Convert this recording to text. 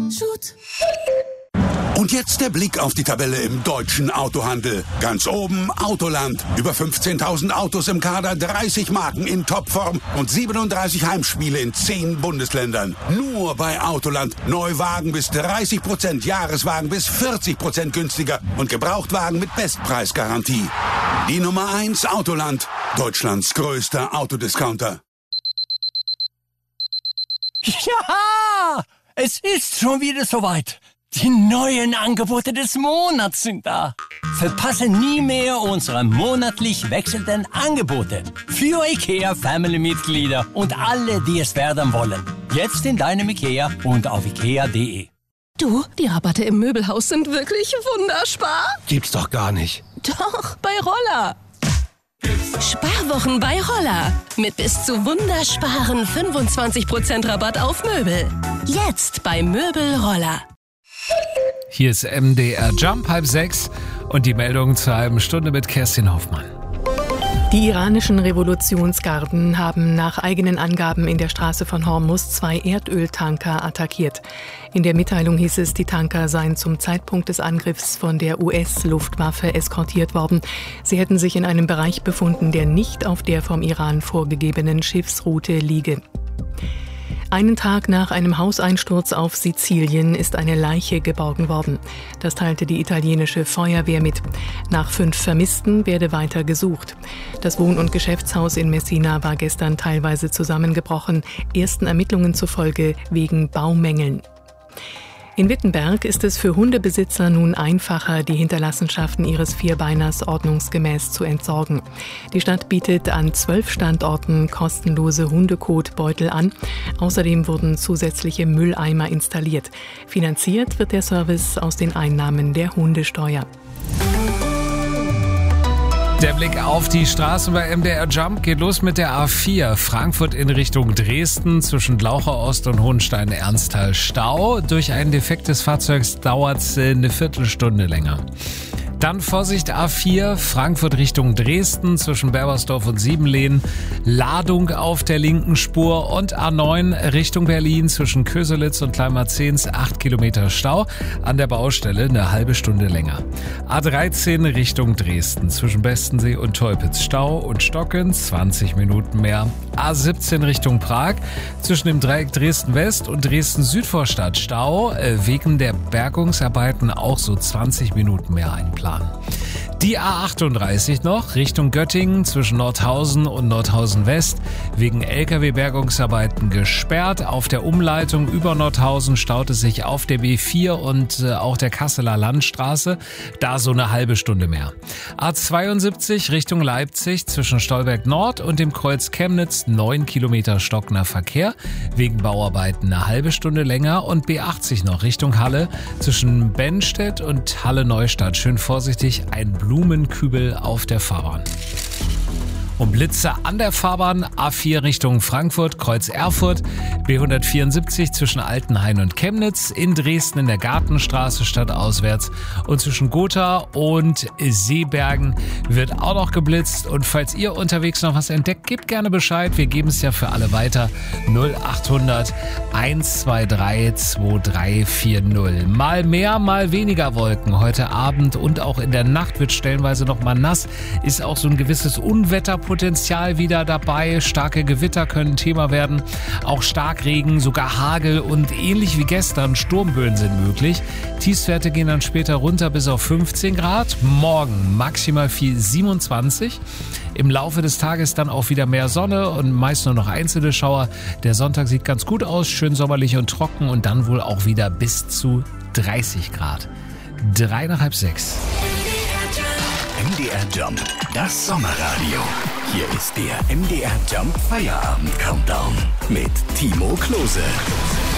Und jetzt der Blick auf die Tabelle im deutschen Autohandel. Ganz oben Autoland. Über 15.000 Autos im Kader, 30 Marken in Topform und 37 Heimspiele in 10 Bundesländern. Nur bei Autoland. Neuwagen bis 30%, Jahreswagen bis 40% günstiger und Gebrauchtwagen mit Bestpreisgarantie. Die Nummer 1 Autoland. Deutschlands größter Autodiscounter. Ja, es ist schon wieder soweit. Die neuen Angebote des Monats sind da. Verpasse nie mehr unsere monatlich wechselnden Angebote. Für IKEA-Family-Mitglieder und alle, die es werden wollen. Jetzt in deinem IKEA und auf IKEA.de. Du, die Rabatte im Möbelhaus sind wirklich wunderbar. Gibt's doch gar nicht. Doch, bei Roller. Sparwochen bei Roller. Mit bis zu wundersparen 25% Rabatt auf Möbel. Jetzt bei Möbel Roller. Hier ist MDR Jump 5:30 und die Meldung zur halben Stunde mit Kerstin Hoffmann. Die iranischen Revolutionsgarden haben nach eigenen Angaben in der Straße von Hormuz 2 Erdöltanker attackiert. In der Mitteilung hieß es, die Tanker seien zum Zeitpunkt des Angriffs von der US-Luftwaffe eskortiert worden. Sie hätten sich in einem Bereich befunden, der nicht auf der vom Iran vorgegebenen Schiffsroute liege. Einen Tag nach einem Hauseinsturz auf Sizilien ist eine Leiche geborgen worden. Das teilte die italienische Feuerwehr mit. Nach 5 Vermissten werde weiter gesucht. Das Wohn- und Geschäftshaus in Messina war gestern teilweise zusammengebrochen, ersten Ermittlungen zufolge wegen Baumängeln. In Wittenberg ist es für Hundebesitzer nun einfacher, die Hinterlassenschaften ihres Vierbeiners ordnungsgemäß zu entsorgen. Die Stadt bietet an 12 Standorten kostenlose Hundekotbeutel an. Außerdem wurden zusätzliche Mülleimer installiert. Finanziert wird der Service aus den Einnahmen der Hundesteuer. Der Blick auf die Straßen bei MDR Jump geht los mit der A4. Frankfurt in Richtung Dresden zwischen Glaucher Ost und Hohenstein-Ernsthal Stau. Durch ein Defekt des Fahrzeugs dauert es eine Viertelstunde länger. Dann Vorsicht A4, Frankfurt Richtung Dresden zwischen Berbersdorf und Siebenlehn. Ladung auf der linken Spur und A9 Richtung Berlin zwischen Köselitz und Kleinmarzens 8 Kilometer Stau. An der Baustelle eine halbe Stunde länger. A13 Richtung Dresden zwischen Bestensee und Teupitz Stau und Stocken 20 Minuten mehr. A17 Richtung Prag zwischen dem Dreieck Dresden West und Dresden Südvorstadt Stau. Wegen der Bergungsarbeiten auch so 20 Minuten mehr einplanen. Die A38 noch Richtung Göttingen zwischen Nordhausen und Nordhausen West wegen LKW-Bergungsarbeiten gesperrt. Auf der Umleitung über Nordhausen staut es sich auf der B4 und auch der Kasseler Landstraße. Da so eine halbe Stunde mehr. A72 Richtung Leipzig zwischen Stolberg Nord und dem Kreuz Chemnitz 9 Kilometer stockender Verkehr. Wegen Bauarbeiten eine halbe Stunde länger. Und B80 noch Richtung Halle zwischen Bennstedt und Halle-Neustadt. Schön vorsichtig, ein Blumenkübel auf der Fahrbahn. Und Blitze an der Fahrbahn, A4 Richtung Frankfurt, Kreuz Erfurt, B174 zwischen Altenhain und Chemnitz, in Dresden in der Gartenstraße stadtauswärts und zwischen Gotha und Seebergen wird auch noch geblitzt. Und falls ihr unterwegs noch was entdeckt, gebt gerne Bescheid, wir geben es ja für alle weiter. 0800 123 2340. Mal mehr, mal weniger Wolken heute Abend und auch in der Nacht wird stellenweise noch mal nass, ist auch so ein gewisses Unwetterpotenzial wieder dabei. Starke Gewitter können Thema werden. Auch Starkregen, sogar Hagel und ähnlich wie gestern Sturmböen sind möglich. Tiefstwerte gehen dann später runter bis auf 15 Grad. Morgen maximal 27. Im Laufe des Tages dann auch wieder mehr Sonne und meist nur noch einzelne Schauer. Der Sonntag sieht ganz gut aus, schön sommerlich und trocken und dann wohl auch wieder bis zu 30 Grad. 3 nach halb 6. MDR Jump, das Sommerradio. Hier ist der MDR Jump Feierabend Countdown mit Timo Klose.